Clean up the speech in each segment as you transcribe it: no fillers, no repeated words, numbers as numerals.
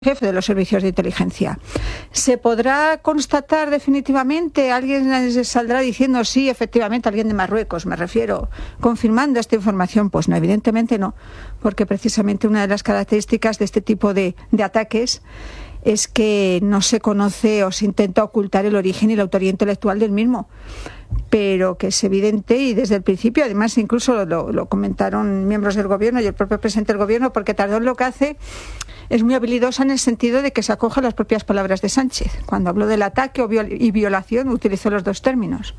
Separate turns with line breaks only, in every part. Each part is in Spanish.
jefe de los servicios de inteligencia. ¿Se podrá constatar definitivamente? ¿Alguien saldrá diciendo sí, efectivamente, alguien de Marruecos, me refiero, confirmando esta información? Pues no, evidentemente no, porque precisamente una de las características de este tipo de ataques es que no se conoce o se intenta ocultar el origen y la autoría intelectual del mismo, pero que es evidente y desde el principio, además incluso lo comentaron miembros del gobierno y el propio presidente del gobierno, porque Tardón lo que hace es muy habilidosa en el sentido de que se acoge a las propias palabras de Sánchez. Cuando habló del ataque y violación utilizó los dos términos.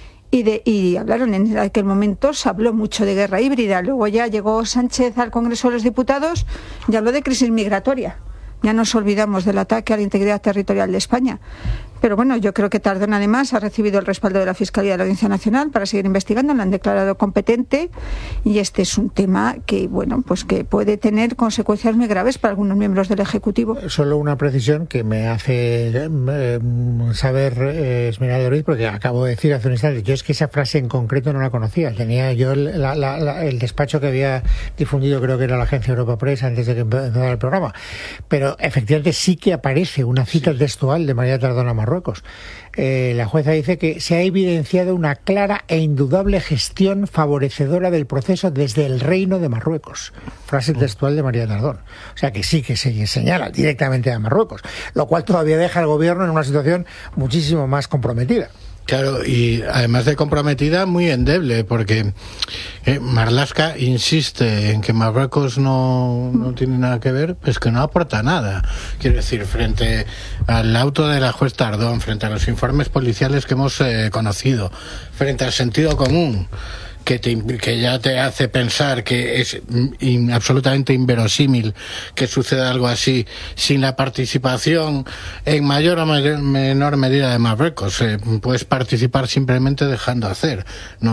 Y hablaron en aquel momento, se habló mucho de guerra híbrida. Luego ya llegó Sánchez al Congreso de los Diputados y habló de crisis migratoria. Ya nos olvidamos del ataque a la integridad territorial de España. Pero bueno, yo creo que Tardón además ha recibido el respaldo de la Fiscalía de la Audiencia Nacional para seguir investigando, lo han declarado competente y este es un tema que, bueno, pues que puede tener consecuencias muy graves para algunos miembros del Ejecutivo.
Solo una precisión que me hace saber Esmeralda Ruiz, porque acabo de decir hace un instante, yo es que esa frase en concreto no la conocía. Tenía yo el despacho que había difundido, creo que era la Agencia Europa Press antes de que empezara el programa, pero efectivamente sí que aparece una cita textual de María Tardón a Marruecos. La jueza dice que se ha evidenciado una clara e indudable gestión favorecedora del proceso desde el Reino de Marruecos. Frase textual de María Tardón. O sea que sí que se señala directamente a Marruecos, lo cual todavía deja al gobierno en una situación muchísimo más comprometida.
Claro, y además de comprometida, muy endeble, porque Marlaska insiste en que Marruecos no tiene nada que ver, pues que no aporta nada. Quiero decir, frente al auto de la juez Tardón, frente a los informes policiales que hemos conocido, frente al sentido común, que ya te hace pensar que es absolutamente inverosímil que suceda algo así sin la participación en mayor o menor medida de Marruecos. Puedes participar simplemente dejando hacer.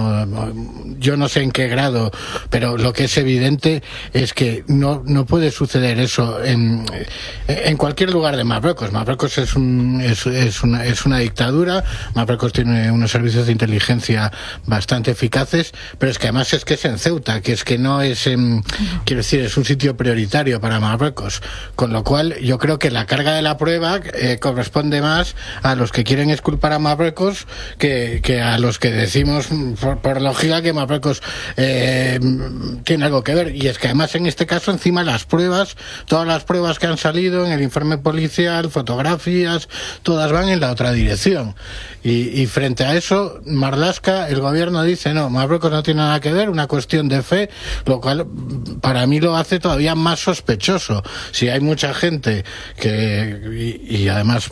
Yo no sé en qué grado, pero lo que es evidente es que no puede suceder eso en cualquier lugar de Marruecos. Marruecos es una dictadura. Marruecos tiene unos servicios de inteligencia bastante eficaces, pero es que además es en Ceuta, que es que no es, quiero decir, es un sitio prioritario para Marruecos, con lo cual yo creo que la carga de la prueba corresponde más a los que quieren exculpar a Marruecos que a los que decimos por lógica que Marruecos tiene algo que ver. Y es que además en este caso encima todas las pruebas que han salido en el informe policial, fotografías, todas van en la otra dirección. Y frente a eso, Marlaska, el gobierno dice no, Marruecos no tiene nada que ver, una cuestión de fe, lo cual para mí lo hace todavía más sospechoso. Si hay mucha gente y además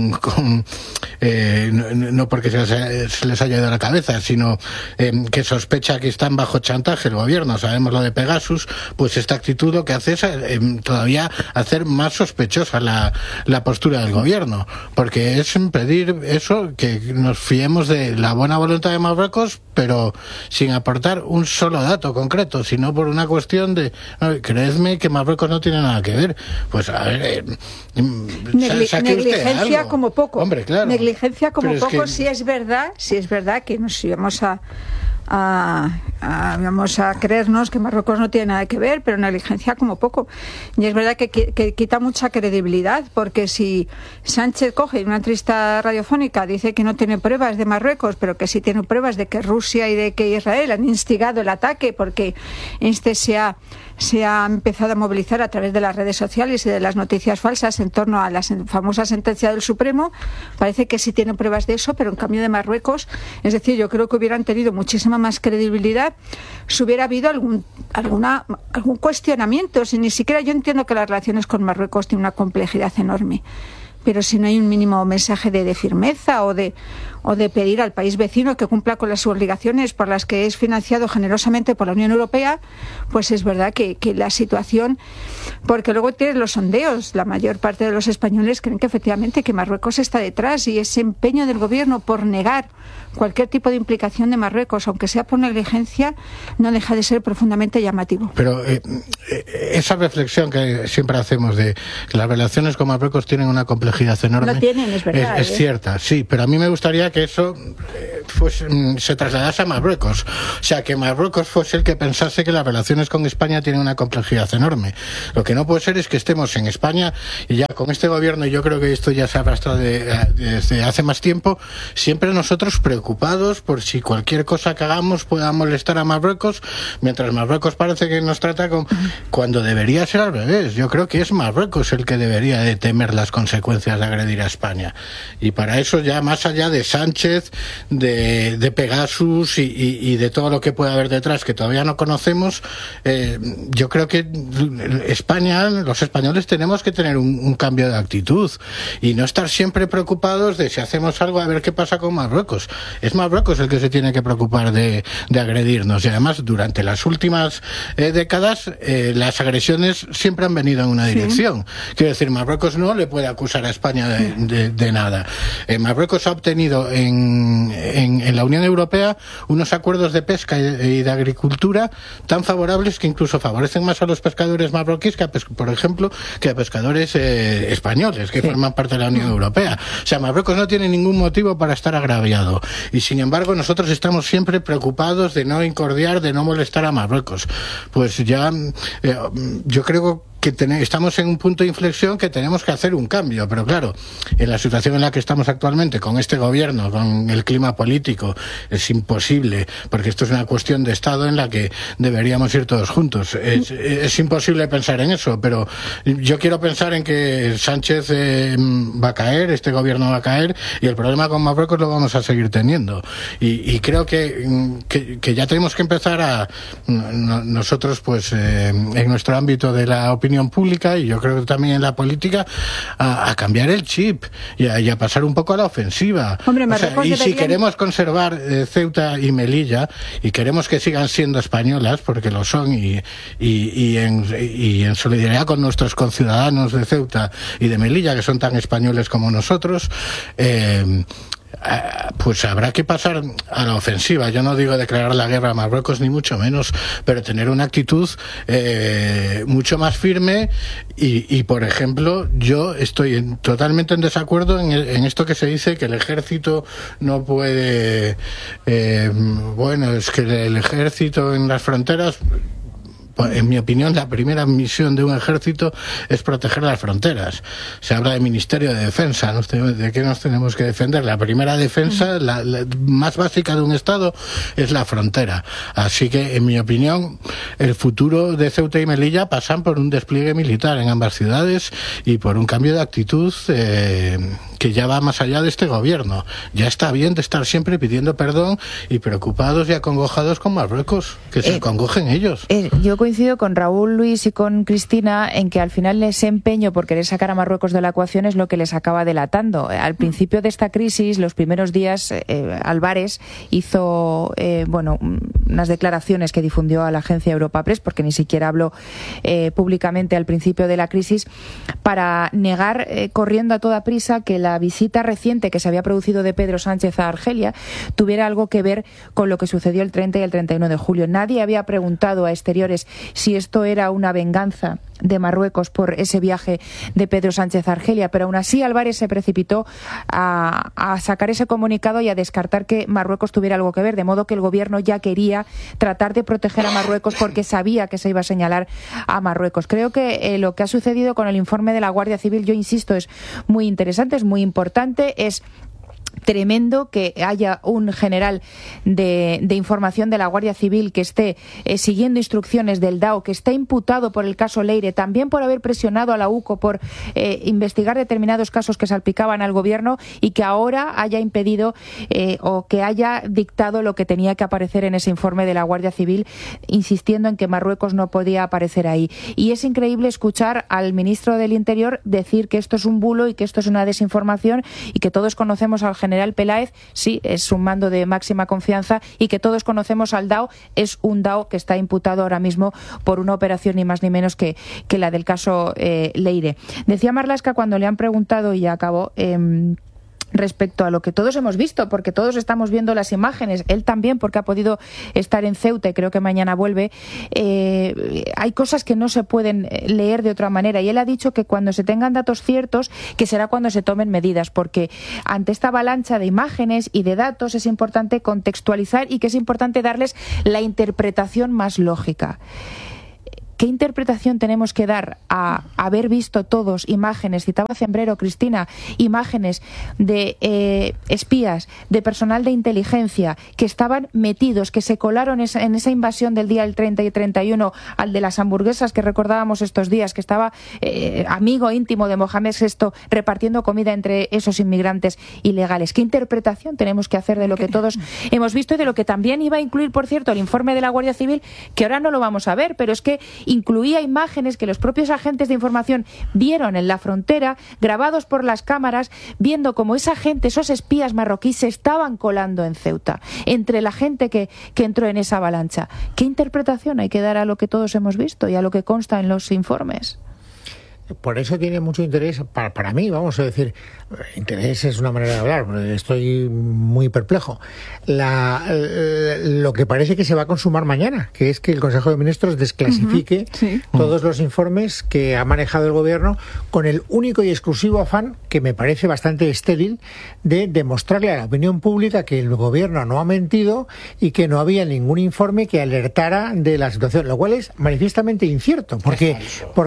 no porque se les haya ido a la cabeza, sino que sospecha que están bajo chantaje el gobierno, sabemos lo de Pegasus, pues esta actitud lo que hace es todavía hacer más sospechosa la postura del gobierno, porque es pedir eso, que nos fiemos de la buena voluntad de Marruecos, pero sin aportar un solo dato concreto, sino por una cuestión de creedme que Marruecos no tiene nada que ver. Pues a ver,
negligencia como poco.
Hombre, claro.
Negligencia como poco, si es verdad que nos íbamos vamos a creernos que Marruecos no tiene nada que ver, pero negligencia como poco. Y es verdad que quita mucha credibilidad, porque si Sánchez coge una entrevista radiofónica, dice que no tiene pruebas de Marruecos, pero que sí tiene pruebas de que Rusia y de que Israel han instigado el ataque, porque se ha empezado a movilizar a través de las redes sociales y de las noticias falsas en torno a la famosa sentencia del Supremo, parece que sí tiene pruebas de eso, pero en cambio de Marruecos, es decir, yo creo que hubieran tenido muchísima más credibilidad si hubiera habido algún cuestionamiento. Si ni siquiera yo entiendo que las relaciones con Marruecos tienen una complejidad enorme, pero si no hay un mínimo mensaje de firmeza o de pedir al país vecino que cumpla con las obligaciones por las que es financiado generosamente por la Unión Europea, pues es verdad que la situación, porque luego tienes los sondeos, la mayor parte de los españoles creen que efectivamente que Marruecos está detrás, y ese empeño del gobierno por negar cualquier tipo de implicación de Marruecos, aunque sea por negligencia, no deja de ser profundamente llamativo.
Pero esa reflexión que siempre hacemos de que las relaciones con Marruecos tienen una complejidad complejidad enorme.
No tienen, es verdad.
Es cierta, sí, pero a mí me gustaría que eso se trasladase a Marruecos. O sea, que Marruecos fuese el que pensase que las relaciones con España tienen una complejidad enorme. Lo que no puede ser es que estemos en España y ya con este gobierno, y yo creo que esto ya se ha arrastrado desde hace más tiempo, siempre nosotros preocupados por si cualquier cosa que hagamos pueda molestar a Marruecos, mientras Marruecos parece que nos trata cuando debería ser al revés. Yo creo que es Marruecos el que debería de temer las consecuencias de agredir a España. Y para eso, ya más allá de Sánchez, de Pegasus y de todo lo que pueda haber detrás que todavía no conocemos, yo creo que España, los españoles, tenemos que tener un cambio de actitud y no estar siempre preocupados de si hacemos algo a ver qué pasa con Marruecos. Es Marruecos el que se tiene que preocupar de agredirnos, y además durante las últimas décadas las agresiones siempre han venido en una dirección. Quiero decir, Marruecos no le puede acusar a España de nada. Marruecos ha obtenido en la Unión Europea unos acuerdos de pesca y de agricultura tan favorables que incluso favorecen más a los pescadores marroquíes que por ejemplo, que a pescadores españoles que forman parte de la Unión Europea. O sea, Marruecos no tiene ningún motivo para estar agraviado. Y sin embargo, nosotros estamos siempre preocupados de no incordiar, de no molestar a Marruecos. Pues ya, yo creo que estamos en un punto de inflexión que tenemos que hacer un cambio, pero claro, en la situación en la que estamos actualmente, con este gobierno, con el clima político, es imposible, porque esto es una cuestión de Estado en la que deberíamos ir todos juntos. Es imposible pensar en eso, pero yo quiero pensar en que Sánchez va a caer, este gobierno va a caer, y el problema con Marruecos lo vamos a seguir teniendo. Y creo que ya tenemos que empezar nosotros, pues, en nuestro ámbito de la opinión pública, y yo creo que también en la política, a cambiar el chip y a pasar un poco a la ofensiva.
Hombre,
si queremos conservar Ceuta y Melilla y queremos que sigan siendo españolas, porque lo son, y en solidaridad con nuestros conciudadanos de Ceuta y de Melilla, que son tan españoles como nosotros, pues habrá que pasar a la ofensiva. Yo no digo declarar la guerra a Marruecos, ni mucho menos, pero tener una actitud mucho más firme y por ejemplo, yo estoy totalmente en desacuerdo en esto que se dice que el ejército no puede, bueno, es que el ejército en las fronteras. En mi opinión, la primera misión de un ejército es proteger las fronteras. Se habla de Ministerio de Defensa, ¿de qué nos tenemos que defender? La primera defensa, la más básica de un Estado, es la frontera. Así que, en mi opinión, el futuro de Ceuta y Melilla pasan por un despliegue militar en ambas ciudades y por un cambio de actitud que ya va más allá de este gobierno. Ya está bien de estar siempre pidiendo perdón y preocupados y acongojados con Marruecos, que se acongojen ellos.
Yo coincido con Raúl, Luis y con Cristina en que al final ese empeño por querer sacar a Marruecos de la ecuación es lo que les acaba delatando. Al principio de esta crisis, los primeros días, Álvarez hizo unas declaraciones que difundió a la agencia Europa Press, porque ni siquiera habló públicamente al principio de la crisis, para negar corriendo a toda prisa que la visita reciente que se había producido de Pedro Sánchez a Argelia tuviera algo que ver con lo que sucedió el 30 y el 31 de julio. Nadie había preguntado a Exteriores si esto era una venganza de Marruecos por ese viaje de Pedro Sánchez a Argelia, pero aún así Álvarez se precipitó a sacar ese comunicado y a descartar que Marruecos tuviera algo que ver, de modo que el gobierno ya quería tratar de proteger a Marruecos porque sabía que se iba a señalar a Marruecos. Creo que lo que ha sucedido con el informe de la Guardia Civil, yo insisto, es muy interesante, es muy importante, es tremendo que haya un general de información de la Guardia Civil que esté siguiendo instrucciones del DAO, que está imputado por el caso Leire, también por haber presionado a la UCO por investigar determinados casos que salpicaban al gobierno, y que ahora haya impedido o que haya dictado lo que tenía que aparecer en ese informe de la Guardia Civil, insistiendo en que Marruecos no podía aparecer ahí. Y es increíble escuchar al ministro del Interior decir que esto es un bulo y que esto es una desinformación, y que todos conocemos al general Peláez, sí, es un mando de máxima confianza, y que todos conocemos al DAO, es un DAO que está imputado ahora mismo por una operación ni más ni menos que la del caso Leire. Decía Marlaska, cuando le han preguntado, y ya acabó, respecto a lo que todos hemos visto, porque todos estamos viendo las imágenes, él también porque ha podido estar en Ceuta y creo que mañana vuelve. Hay cosas que no se pueden leer de otra manera y él ha dicho que cuando se tengan datos ciertos, que será cuando se tomen medidas, porque ante esta avalancha de imágenes y de datos es importante contextualizar y que es importante darles la interpretación más lógica. ¿Qué interpretación tenemos que dar a haber visto todos imágenes, citaba Zembrero, Cristina, imágenes de espías, de personal de inteligencia que estaban metidos, que se colaron en esa invasión del día del 30 y 31, al de las hamburguesas que recordábamos estos días, que estaba amigo íntimo de Mohamed VI repartiendo comida entre esos inmigrantes ilegales? ¿Qué interpretación tenemos que hacer de lo que todos hemos visto y de lo que también iba a incluir, por cierto, el informe de la Guardia Civil, que ahora no lo vamos a ver, pero es que incluía imágenes que los propios agentes de información vieron en la frontera, grabados por las cámaras, viendo cómo esa gente, esos espías marroquíes, se estaban colando en Ceuta, entre la gente que entró en esa avalancha. ¿Qué interpretación hay que dar a lo que todos hemos visto y a lo que consta en los informes?
Por eso tiene mucho interés, para mí, vamos a decir, interés es una manera de hablar, porque estoy muy perplejo. Lo que parece que se va a consumar mañana, que es que el Consejo de Ministros desclasifique todos los informes que ha manejado el Gobierno con el único y exclusivo afán, que me parece bastante estéril, de demostrarle a la opinión pública que el Gobierno no ha mentido y que no había ningún informe que alertara de la situación, lo cual es manifiestamente incierto, porque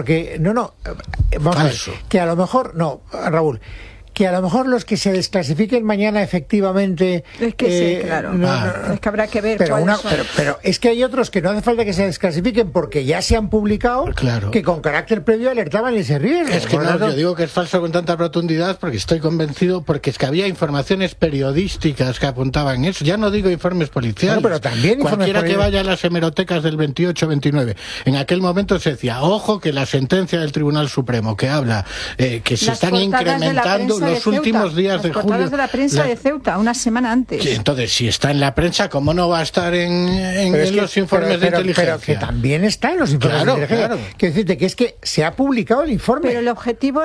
vamos a ver, que a lo mejor, no, Raúl, que a lo mejor los que se desclasifiquen mañana efectivamente...
Es que sí, claro. Es que habrá que ver
pero es que hay otros que no hace falta que se desclasifiquen porque ya se han publicado, que con carácter previo alertaban ese riesgo.
Es que no, yo digo que es falso con tanta rotundidad porque estoy convencido, porque es que había informaciones periodísticas que apuntaban eso. Ya no digo informes policiales.
No, pero también
cualquiera que vaya a las hemerotecas del 28-29. En aquel momento se decía, ojo, que la sentencia del Tribunal Supremo que habla que se están incrementando los últimos días de julio.
De la prensa de Ceuta, una semana antes.
Sí, entonces, si está en la prensa, ¿cómo no va a estar en los informes de inteligencia?
Pero que también está en los informes de inteligencia. Claro. Quiero decirte que es que se ha publicado el informe.
Pero el objetivo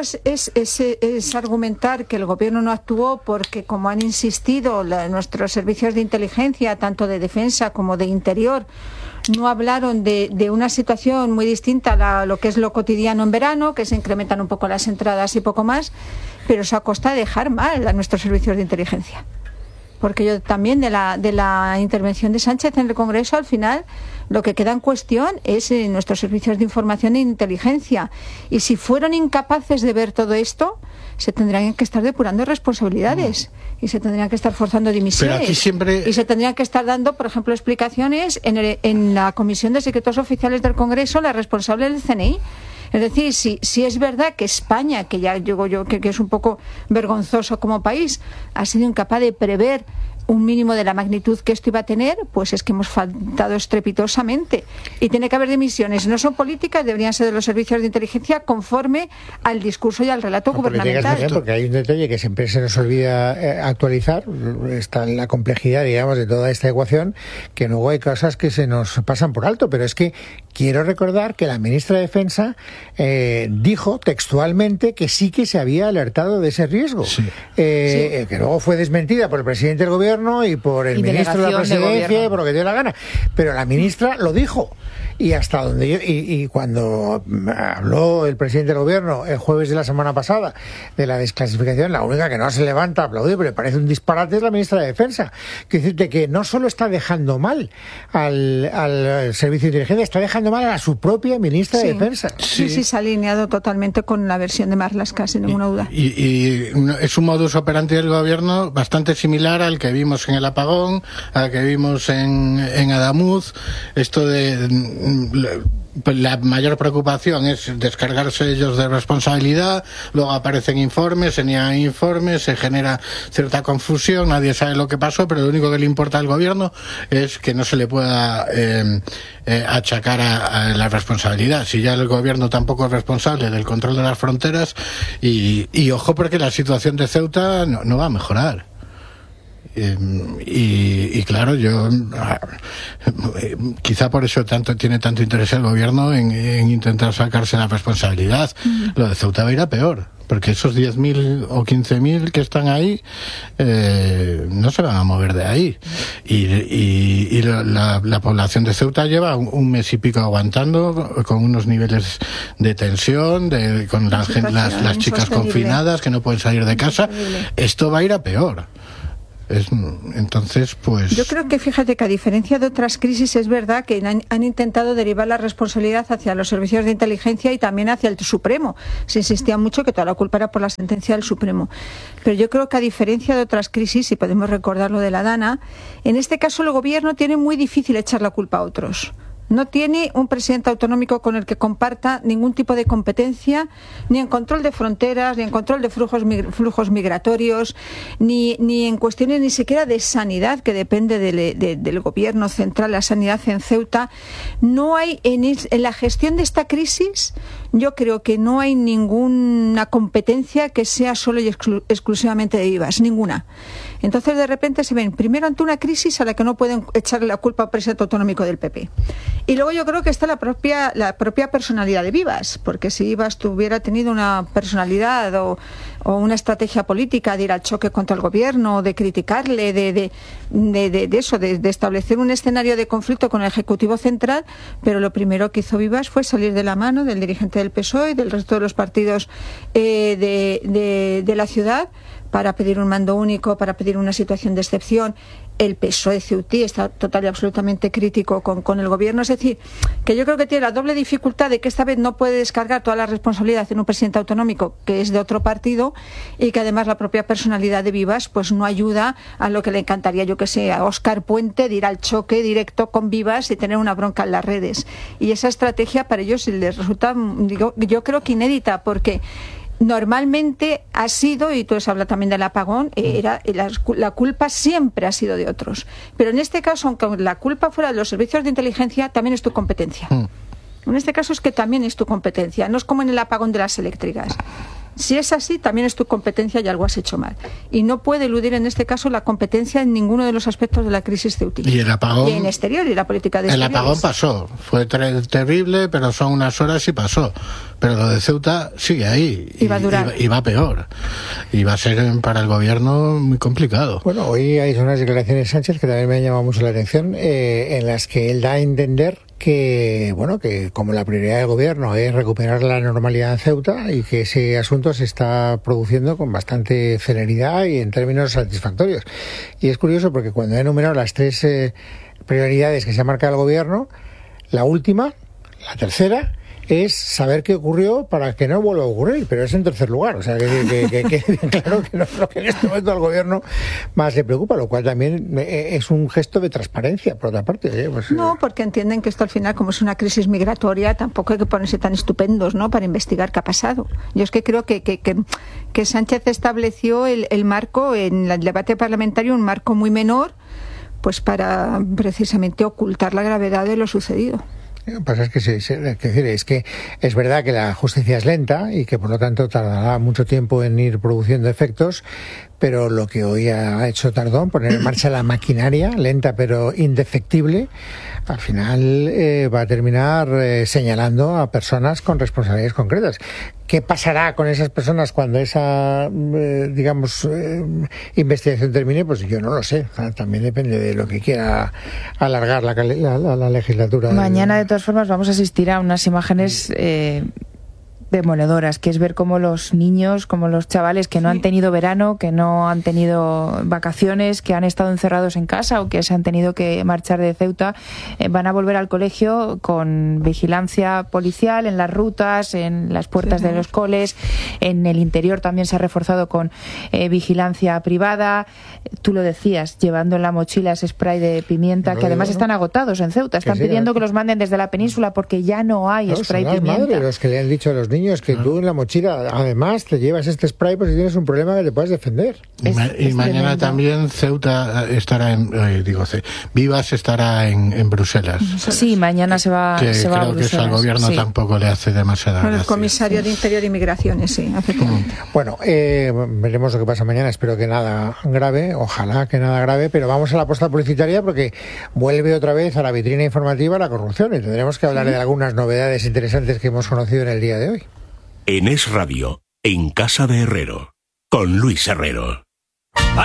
es argumentar que el Gobierno no actuó porque, como han insistido nuestros servicios de inteligencia, tanto de defensa como de interior, no hablaron de una situación muy distinta a lo que es lo cotidiano en verano, que se incrementan un poco las entradas y poco más, pero eso a costa de dejar mal a nuestros servicios de inteligencia. Porque yo también de la intervención de Sánchez en el Congreso, al final, lo que queda en cuestión es nuestros servicios de información e inteligencia. Y si fueron incapaces de ver todo esto, se tendrían que estar depurando responsabilidades y se tendrían que estar forzando dimisiones. Y se tendrían que estar dando, por ejemplo, explicaciones en la Comisión de Secretos Oficiales del Congreso, la responsable del CNI. Es decir, si es verdad que España, que ya digo yo que es un poco vergonzoso como país, ha sido incapaz de prever un mínimo de la magnitud que esto iba a tener, pues es que hemos faltado estrepitosamente. Y tiene que haber dimisiones. No son políticas, deberían ser de los servicios de inteligencia conforme al discurso y al relato gubernamental.
Porque hay un detalle que siempre se nos olvida actualizar, está en la complejidad, digamos, de toda esta ecuación, que luego hay cosas que se nos pasan por alto, pero es que quiero recordar que la ministra de Defensa dijo textualmente que sí que se había alertado de ese riesgo, que luego fue desmentida por el presidente del Gobierno y por el ministro de la Presidencia y por lo que dio la gana, pero la ministra lo dijo. Y hasta donde y cuando habló el presidente del Gobierno el jueves de la semana pasada de la desclasificación, la única que no se levanta a aplaudir, pero le parece un disparate, es la ministra de Defensa. Quiero decirte que no solo está dejando mal al servicio de inteligencia, está dejando mal a su propia ministra de Defensa.
Sí, se ha alineado totalmente con la versión de Marlaska, sin ninguna duda.
Y es un modus operandi del Gobierno bastante similar al que vimos en el apagón, al que vimos en Adamuz, esto de la mayor preocupación es descargarse ellos de responsabilidad, luego aparecen informes, se niegan informes, se genera cierta confusión, nadie sabe lo que pasó, pero lo único que le importa al Gobierno es que no se le pueda achacar a la responsabilidad. Si ya el Gobierno tampoco es responsable del control de las fronteras, y ojo, porque la situación de Ceuta no va a mejorar. Y claro, yo quizá por eso tiene tanto interés el gobierno en intentar sacarse la responsabilidad. Lo de Ceuta va a ir a peor, porque esos 10.000 o 15.000 que están ahí no se van a mover de ahí. Y la población de Ceuta lleva un mes y pico aguantando, con unos niveles de tensión, con las chicas confinadas que no pueden salir de casa. Esto va a ir a peor. Entonces, pues...
Yo creo que, fíjate, que a diferencia de otras crisis, es verdad que han intentado derivar la responsabilidad hacia los servicios de inteligencia y también hacia el Supremo. Se insistía mucho que toda la culpa era por la sentencia del Supremo. Pero yo creo que, a diferencia de otras crisis, y podemos recordar lo de la Dana, en este caso el gobierno tiene muy difícil echar la culpa a otros. No tiene un presidente autonómico con el que comparta ningún tipo de competencia, ni en control de fronteras, ni en control de flujos migratorios, ni en cuestiones ni siquiera de sanidad, que depende del gobierno central, la sanidad en Ceuta. No hay, en la gestión de esta crisis, yo creo que no hay ninguna competencia que sea solo y exclusivamente de Vivas, ninguna. Entonces, de repente se ven primero ante una crisis a la que no pueden echarle la culpa al presidente autonómico del PP. Y luego yo creo que está la propia personalidad de Vivas, porque si Vivas tuviera tenido una personalidad o una estrategia política de ir al choque contra el gobierno, de criticarle, de establecer un escenario de conflicto con el Ejecutivo Central, pero lo primero que hizo Vivas fue salir de la mano del dirigente del PSOE y del resto de los partidos de la ciudad, para pedir un mando único, para pedir una situación de excepción. El PSOE ceutí está total y absolutamente crítico con el gobierno. Es decir, que yo creo que tiene la doble dificultad de que esta vez no puede descargar toda la responsabilidad en un presidente autonómico que es de otro partido, y que además la propia personalidad de Vivas pues no ayuda a lo que le encantaría, yo que sé, a Óscar Puente, de ir al choque directo con Vivas y tener una bronca en las redes. Y esa estrategia para ellos les resulta, yo creo que inédita, porque normalmente ha sido, y tú has hablado también del apagón, la culpa siempre ha sido de otros. Pero en este caso, aunque la culpa fuera de los servicios de inteligencia, también es tu competencia. En este caso es que también es tu competencia. No es como en el apagón de las eléctricas. Si es así, también es tu competencia y algo has hecho mal. Y no puede eludir en este caso la competencia en ninguno de los aspectos de la crisis ceutí.
Y el apagón...
Y en exterior, y la política de exteriores.
El apagón pasó. Fue terrible, pero son unas horas y pasó. Pero lo de Ceuta sigue ahí.
Y va a durar.
Y va peor. Y va a ser para el gobierno muy complicado.
Bueno, hoy hay unas declaraciones de Sánchez que también me han llamado mucho la atención, en las que él da a entender que como la prioridad del gobierno es recuperar la normalidad en Ceuta, y que ese asunto se está produciendo con bastante celeridad y en términos satisfactorios. Y es curioso porque cuando he enumerado las tres prioridades que se ha marcado el gobierno, la última, la tercera, es saber qué ocurrió para que no vuelva a ocurrir, pero es en tercer lugar. O sea, que claro que no es lo que en este momento al gobierno más le preocupa, lo cual también es un gesto de transparencia, por otra parte.
No, porque entienden que esto al final, como es una crisis migratoria, tampoco hay que ponerse tan estupendos, ¿no?, para investigar qué ha pasado. Yo es que creo que Sánchez estableció el marco en el debate parlamentario, un marco muy menor, pues para precisamente ocultar la gravedad de lo sucedido.
Lo que pasa es que es verdad que la justicia es lenta y que por lo tanto tardará mucho tiempo en ir produciendo efectos, pero lo que hoy ha hecho Tardón, poner en marcha la maquinaria, lenta pero indefectible, al final va a terminar señalando a personas con responsabilidades concretas. ¿Qué pasará con esas personas cuando esa, investigación termine? Pues yo no lo sé. También depende de lo que quiera alargar la legislatura.
Mañana, de todas formas, vamos a asistir a unas imágenes demoledoras, que es ver cómo los niños, como los chavales que no han tenido verano, que no han tenido vacaciones, que han estado encerrados en casa o que se han tenido que marchar de Ceuta, van a volver al colegio con vigilancia policial en las rutas, en las puertas de los coles, en el interior también se ha reforzado con vigilancia privada. Tú lo decías, llevando en la mochila ese spray de pimienta, que además están agotados en Ceuta, están pidiendo que los manden desde la península porque ya no hay spray de pimienta.
Los que le han dicho a los niños niños, que tú en la mochila además te llevas este spray por si tienes un problema que te puedas defender.
Y mañana también Ceuta estará Vivas estará en Bruselas.
Sí, mañana se va a Bruselas.
Creo que eso al gobierno tampoco le hace demasiada gracia.
El comisario de Interior y Migraciones, sí, efectivamente.
Bueno, veremos lo que pasa mañana. Espero que nada grave, ojalá que nada grave, pero vamos a la posta publicitaria porque vuelve otra vez a la vitrina informativa la corrupción y tendremos que hablar de algunas novedades interesantes que hemos conocido en el día de hoy.
En Es Radio, en Casa de Herrero, con Luis Herrero.